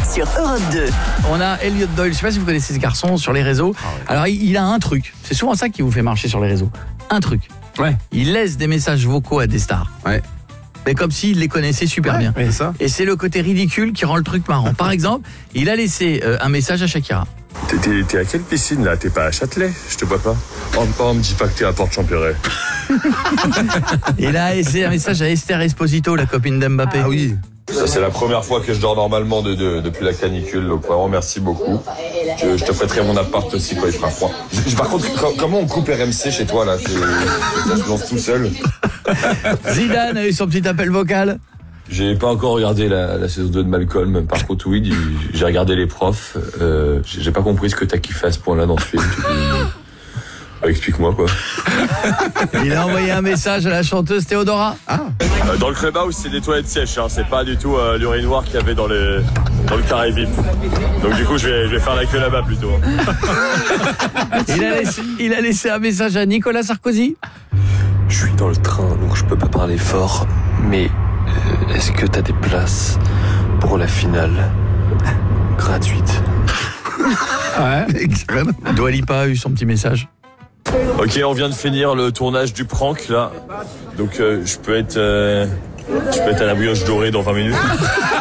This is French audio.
sur Europe 2. On a Elliot Doyle, je sais pas si vous connaissez ce garçon sur les réseaux. Alors il a un truc, c'est souvent ça qui vous fait marcher sur les réseaux. Un truc. Ouais. Il laisse des messages vocaux à des stars. Ouais. Mais comme s'il les connaissait super bien. C'est ça. Et c'est le côté ridicule qui rend le truc marrant. Par exemple, il a laissé un message à Shakira. T'es à quelle piscine là? T'es pas à Châtelet? Je te vois pas. Oh, me dis pas que t'es à Porte-Champéret. Il a laissé un message à Esther Esposito, la copine d'Mbappé. Ah oui. Ça c'est la première fois que je dors normalement depuis la canicule, donc vraiment merci beaucoup. Je te prêterai mon appart aussi quand il fera froid. Par contre, comment on coupe RMC chez toi là? Ça se lance tout seul. Zidane a eu son petit appel vocal. J'ai pas encore regardé la saison 2 de Malcolm. Par contre, oui, j'ai regardé les profs. J'ai pas compris ce que t'as kiffé à ce point-là dans ce film. Explique-moi quoi. Il a envoyé un message à la chanteuse Théodora. Dans le clubhouse, c'est des toilettes sèches. Hein. C'est pas du tout l'urinoir qu'il y avait dans le carré VIP. Donc du coup, je vais faire la queue là-bas plutôt. Il a laissé un message à Nicolas Sarkozy. Je suis dans le train, donc je peux pas parler fort, mais est-ce que t'as des places pour la finale gratuite? Ouais. Dua Lipa a eu son petit message. Ok, on vient de finir le tournage du prank là. Donc je peux être à la brioche dorée dans 20 minutes.